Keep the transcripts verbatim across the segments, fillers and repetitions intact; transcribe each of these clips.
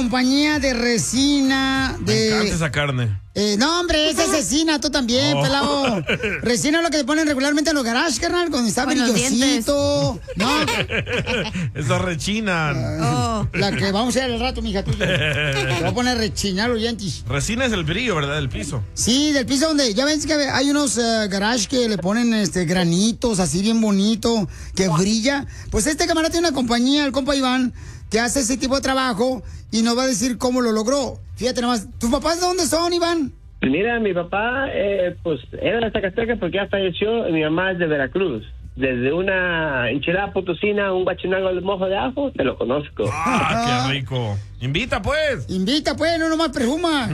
compañía de resina, de... Me encanta esa carne. Eh, no, hombre, esa es resina, tú también, oh. pelado. Resina es lo que le ponen regularmente en los garages, carnal, cuando está brillosito. No. Eso rechinan. Oh. La que vamos a ir al rato, mija, tuya. Te voy a poner a rechinar los dientes. Resina es el brillo, ¿verdad? Del piso. Sí, del piso donde, ya ves que hay unos uh, garages que le ponen este granitos así bien bonito, que brilla. Pues este camarada tiene una compañía, el compa Iván, que hace ese tipo de trabajo y nos va a decir cómo lo logró. Fíjate nomás, ¿tus papás de dónde son, Iván? Mira, mi papá, eh, pues, era de Zacatecas porque ya falleció, y mi mamá es de Veracruz. Desde una enchilada potosina, un guachinango al mojo de ajo, te lo conozco. ¡Ah, qué rico! ¡Invita, pues! ¡Invita, pues! ¡No nomás presuma!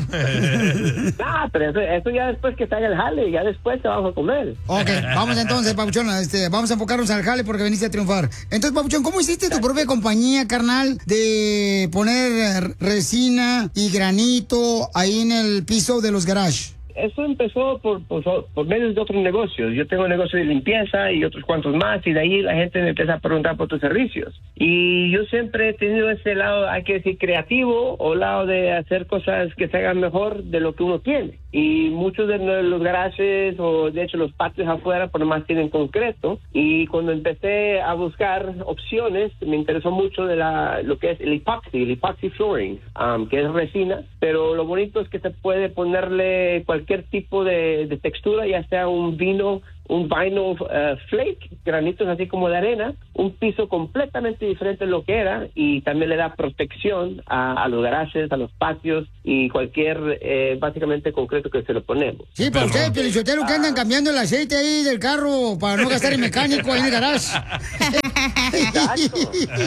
Ah, pero eso, eso ya después que salga el jale, ya después te vamos a comer. Ok, vamos entonces, Papuchón, este, vamos a enfocarnos al jale porque veniste a triunfar. Entonces, Papuchón, ¿cómo hiciste tu propia compañía, carnal, de poner resina y granito ahí en el piso de los garages? Eso empezó por, por, por medio de otros negocios. Yo tengo un negocio de limpieza y otros cuantos más, y de ahí la gente me empieza a preguntar por tus servicios. Y yo siempre he tenido ese lado, hay que decir, creativo, o lado de hacer cosas que se hagan mejor de lo que uno tiene. Y muchos de los garajes, o de hecho los patios afuera, por lo más tienen concreto. Y cuando empecé a buscar opciones, me interesó mucho de la, lo que es el epoxy, el epoxy flooring, um, que es resina. Pero lo bonito es que se puede ponerle cualquier cualquier tipo de, de textura, ya sea un vino, un vinyl uh, flake, granitos así como de arena, un piso completamente diferente de lo que era, y también le da protección a, a los garajes, a los patios y cualquier eh, básicamente concreto que se lo ponemos. Sí, para ustedes, Pelichotero, que andan cambiando el aceite ahí del carro para no gastar el mecánico ahí en el garage. Exacto.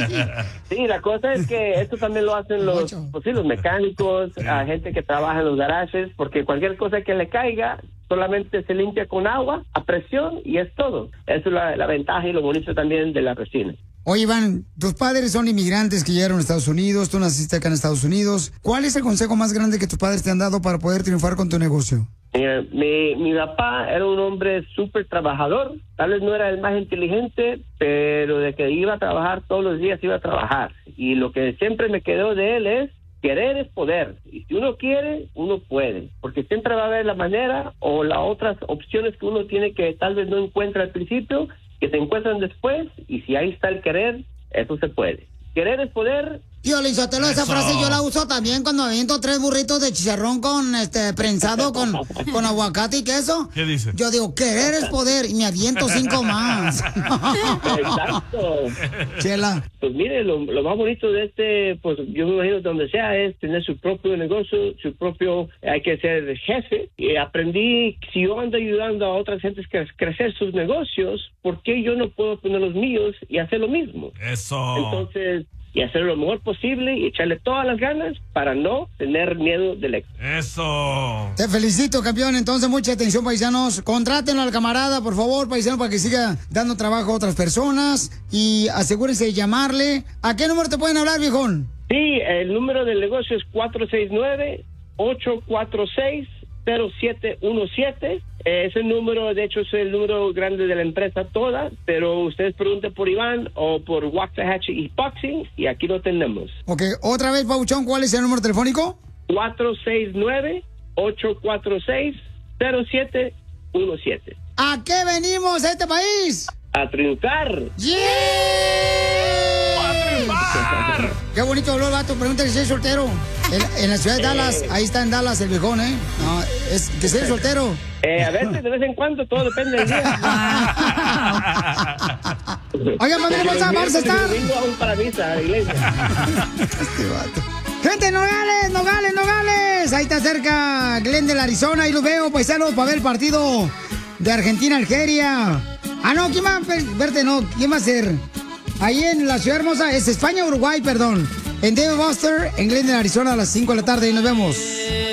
Sí, la cosa es que esto también lo hacen los, pues sí, los mecánicos, a gente que trabaja en los garajes, porque cualquier cosa que le caiga solamente se limpia con agua a presión y es todo. Eso es la, la ventaja y lo bonito también de la resina. Oye, Iván, tus padres son inmigrantes que llegaron a Estados Unidos, tú naciste acá en Estados Unidos. ¿Cuál es el consejo más grande que tus padres te han dado para poder triunfar con tu negocio? Mira, mi, mi papá era un hombre súper trabajador. Tal vez no era el más inteligente, pero de que iba a trabajar todos los días, iba a trabajar. Y lo que siempre me quedó de él es: querer es poder, y si uno quiere, uno puede, porque siempre va a haber la manera o las otras opciones que uno tiene que tal vez no encuentra al principio, que se encuentran después, y si ahí está el querer, eso se puede. Querer es poder. Tío Lizotelo, esa frase yo la uso también cuando aviento tres burritos de chicharrón con este prensado con, con aguacate y queso. ¿Qué dice? Yo digo, querer es poder, y me aviento cinco más. Exacto. Chela. Pues mire, lo, lo más bonito de este, pues yo me imagino donde sea, es tener su propio negocio, su propio, hay que ser jefe. Y aprendí, si yo ando ayudando a otras gentes a crecer sus negocios, ¿por qué yo no puedo poner los míos y hacer lo mismo? Eso. Entonces, y hacer lo mejor posible y echarle todas las ganas para no tener miedo del éxito. Eso. Te felicito, campeón. Entonces, mucha atención, paisanos. Contrátenlo al camarada, por favor, paisano, para que siga dando trabajo a otras personas. Y asegúrense de llamarle. ¿A qué número te pueden hablar, viejón? Sí, el número del negocio es cuatro seis nueve, ocho cuatro seis, cero siete uno siete. Ese número, de hecho, es el número grande de la empresa toda, pero ustedes pregunten por Iván o por Waxahachie Epoxy y aquí lo tenemos. Ok, otra vez, Pauchón, ¿cuál es el número telefónico? cuatro seis nueve, ocho cuatro seis, cero siete uno siete. ¿A qué venimos a este país? A triunfar. ¡Yeah! ¡A triunfar! Qué bonito habló el vato, pregúntale si es soltero. En, en la ciudad de Dallas, ahí está en Dallas el viejón, ¿eh? No, es que sea soltero. Eh, a veces, de vez en cuando, todo depende del día. Oigan, familia, vamos a estar. Aún para misa, a la iglesia. Este vato. Gente, Nogales, Nogales, Nogales. Ahí está cerca Glendale, Arizona. Ahí los veo, paisanos, para ver el partido de Argentina-Algeria. Ah, no, ¿quién va a verte? No, ¿quién va a ser? Ahí en la ciudad hermosa, es España-Uruguay, perdón. En Dave Buster, en Glendale, Arizona, a las cinco de la tarde. Y nos vemos.